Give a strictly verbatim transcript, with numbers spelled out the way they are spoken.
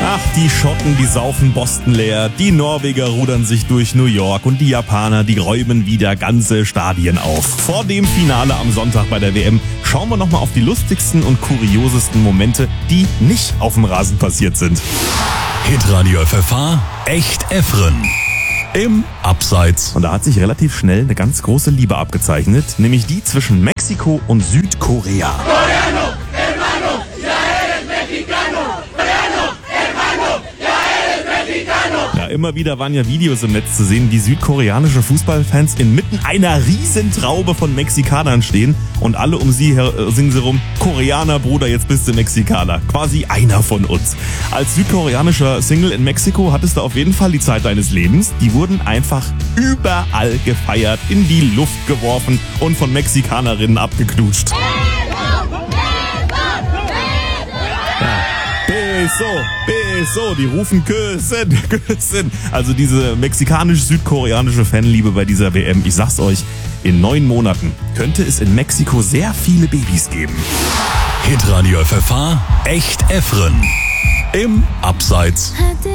Ach, die Schotten, die saufen Boston leer, die Norweger rudern sich durch New York und die Japaner, die räumen wieder ganze Stadien auf. Vor dem Finale am Sonntag bei der W M schauen wir nochmal auf die lustigsten und kuriosesten Momente, die nicht auf dem Rasen passiert sind. Hitradio F F H, echt Effren. Im Abseits. Und da hat sich relativ schnell eine ganz große Liebe abgezeichnet, nämlich die zwischen Mexiko und Südkorea. Coreano, hermano, ya eres mexicano. Coreano, hermano, ya eres mexicano. Ja, immer wieder waren ja Videos im Netz zu sehen, wie südkoreanische Fußballfans inmitten einer Riesentraube von Mexikanern stehen und alle um sie her äh, singen sie rum: Koreaner, Bruder, jetzt bist du Mexikaner. Quasi einer von uns. Als südkoreanischer Single in Mexiko hattest du auf jeden Fall die Zeit deines Lebens. Die wurden einfach überall gefeiert, in die Luft geworfen und von Mexikanerinnen abgeknutscht. Beso, Beso, die rufen Küssen, Küssen. Also diese mexikanisch-südkoreanische Fanliebe bei dieser W M. Ich sag's euch, in neun Monaten könnte es in Mexiko sehr viele Babys geben. Hitradio F F H, echt Effren. Im Abseits.